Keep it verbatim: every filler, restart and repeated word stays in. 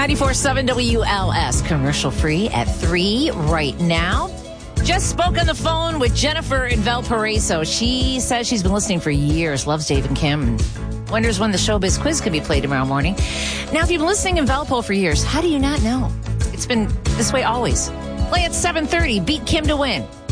ninety-four point seven W L S, commercial free at three right now. Just spoke on the phone with Jennifer in Valparaiso. She says she's been listening for years, loves Dave and Kim, and wonders when the Showbiz Quiz can be played tomorrow morning. Now, if you've been listening in Valpo for years, how do you not know? It's been this way always. Play at seven thirty. Beat Kim to win.